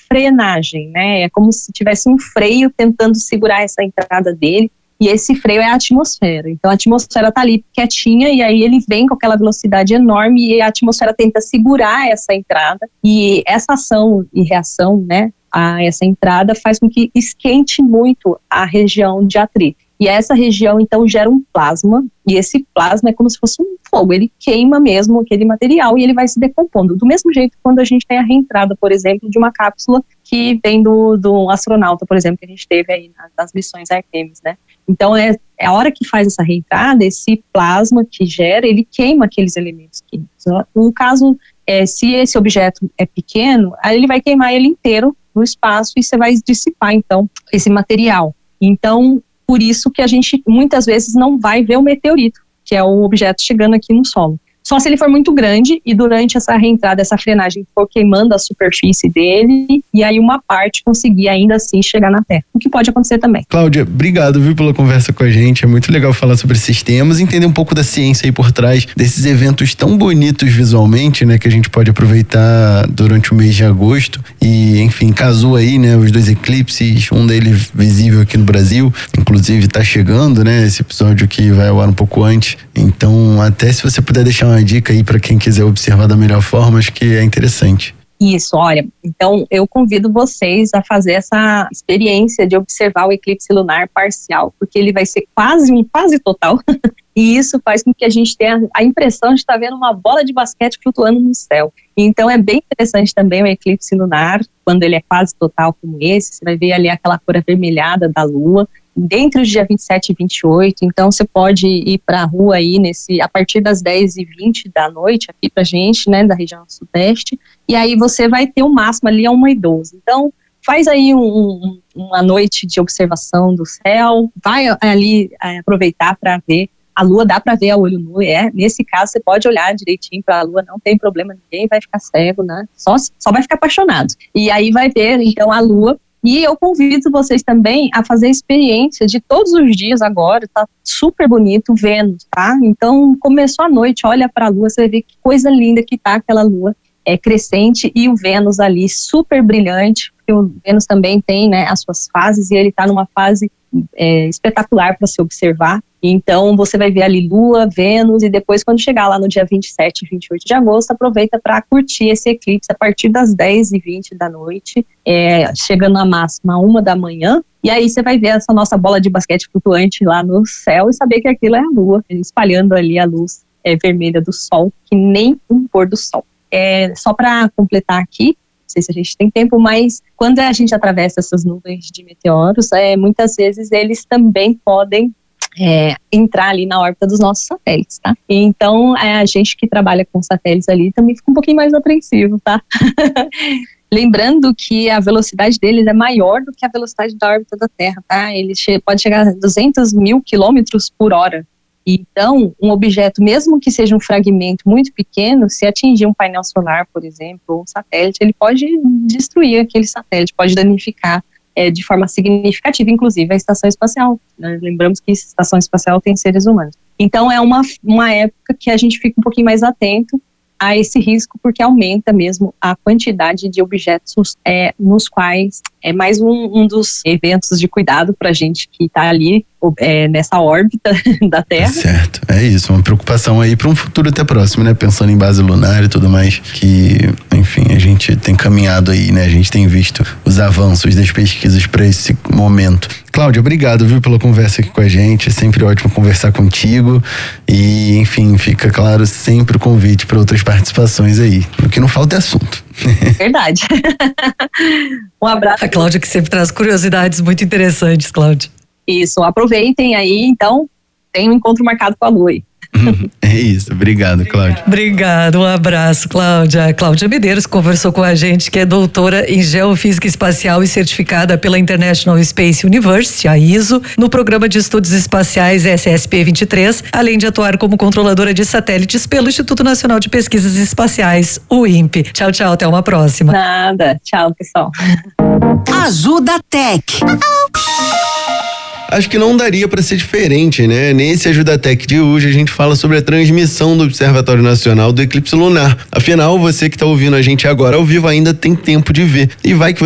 frenagem, né? É como se tivesse um freio tentando segurar essa entrada dele. E esse freio é a atmosfera. Então a atmosfera está ali quietinha e aí ele vem com aquela velocidade enorme e a atmosfera tenta segurar essa entrada. E essa ação e reação, né, a essa entrada faz com que esquente muito a região de atrito. E essa região, então, gera um plasma, e esse plasma é como se fosse um fogo, ele queima mesmo aquele material e ele vai se decompondo. Do mesmo jeito quando a gente tem a reentrada, por exemplo, de uma cápsula que vem do astronauta, por exemplo, que a gente teve aí nas missões Artemis, né? Então, é a hora que faz essa reentrada, esse plasma que gera, ele queima aqueles elementos químicos. No caso, se esse objeto é pequeno, aí ele vai queimar ele inteiro no espaço e você vai dissipar, então, esse material. Então, por isso que a gente muitas vezes não vai ver o meteorito, que é o objeto chegando aqui no solo. Só se ele for muito grande e durante essa reentrada, essa frenagem for queimando a superfície dele e aí uma parte conseguir ainda assim chegar na Terra, o que pode acontecer também. Cláudia, obrigado, viu, pela conversa com a gente, é muito legal falar sobre esses temas, entender um pouco da ciência aí por trás desses eventos tão bonitos visualmente, né, que a gente pode aproveitar durante o mês de agosto e, enfim, casou aí, né, os 2 eclipses, um deles visível aqui no Brasil, inclusive tá chegando, né, esse episódio que vai ao ar um pouco antes, então até se você puder deixar uma dica aí para quem quiser observar da melhor forma, acho que é interessante. Isso, olha, então eu convido vocês a fazer essa experiência de observar o eclipse lunar parcial, porque ele vai ser quase total, e isso faz com que a gente tenha a impressão de estar vendo uma bola de basquete flutuando no céu. Então é bem interessante também o eclipse lunar, quando ele é quase total como esse, você vai ver ali aquela cor avermelhada da lua, dentro do dia 27 e 28, então você pode ir para a rua aí a partir das 10h20 da noite, aqui pra gente, né, da região sudeste, e aí você vai ter o máximo ali a 1h12. Então, faz aí uma noite de observação do céu, vai ali aproveitar para ver. A lua dá para ver a olho nu, nesse caso você pode olhar direitinho para a lua, não tem problema, ninguém vai ficar cego, né, só vai ficar apaixonado. E aí vai ver, então, a lua. E eu convido vocês também a fazer a experiência de todos os dias agora, tá super bonito, Vênus, tá? Então, começou a noite, olha para a lua, você vai ver que coisa linda que tá aquela lua crescente e o Vênus ali super brilhante, porque o Vênus também tem, né, as suas fases e ele tá numa fase espetacular para se observar. Então você vai ver ali Lua, Vênus e depois quando chegar lá no dia 27 e 28 de agosto, aproveita para curtir esse eclipse a partir das 10h20 da noite, chegando a máxima 1 da manhã. E aí você vai ver essa nossa bola de basquete flutuante lá no céu e saber que aquilo é a Lua, espalhando ali a luz vermelha do Sol, que nem um pôr do Sol. Só para completar aqui, não sei se a gente tem tempo, mas quando a gente atravessa essas nuvens de meteoros, muitas vezes eles também podem entrar ali na órbita dos nossos satélites, tá? Então, a gente que trabalha com satélites ali também fica um pouquinho mais apreensivo, tá? Lembrando que a velocidade deles é maior do que a velocidade da órbita da Terra, tá? Ele pode chegar a 200 mil quilômetros por hora. Então, um objeto, mesmo que seja um fragmento muito pequeno, se atingir um painel solar, por exemplo, ou um satélite, ele pode destruir aquele satélite, pode danificar de forma significativa, inclusive a estação espacial. Nós lembramos que a estação espacial tem seres humanos. Então, é uma época que a gente fica um pouquinho mais atento a esse risco, porque aumenta mesmo a quantidade de objetos nos quais é mais um dos eventos de cuidado para a gente que está ali nessa órbita da Terra. Certo, é isso, uma preocupação aí para um futuro até próximo, né? Pensando em base lunar e tudo mais, que, enfim, a gente tem caminhado aí, né? A gente tem visto os avanços das pesquisas para esse momento. Cláudia, obrigado, viu, pela conversa aqui com a gente, é sempre ótimo conversar contigo e, enfim, fica claro sempre o convite para outras participações aí, o que não falta é assunto. Verdade. Um abraço. A Cláudia que sempre traz curiosidades muito interessantes, Cláudia. Isso, aproveitem aí, então, tem um encontro marcado com a Lua aí. É isso, obrigado, Cláudia. Obrigado, um abraço, Cláudia. Cláudia Medeiros conversou com a gente, que é doutora em Geofísica Espacial e certificada pela International Space University, a ISO, no Programa de Estudos Espaciais SSP-23, além de atuar como controladora de satélites pelo Instituto Nacional de Pesquisas Espaciais, o INPE. Tchau, tchau, até uma próxima. Nada, tchau, pessoal. Ajuda Tech. Acho que não daria para ser diferente, né? Nesse Ajuda Tech de hoje a gente fala sobre a transmissão do Observatório Nacional do Eclipse Lunar. Afinal, você que está ouvindo a gente agora ao vivo ainda tem tempo de ver. E vai que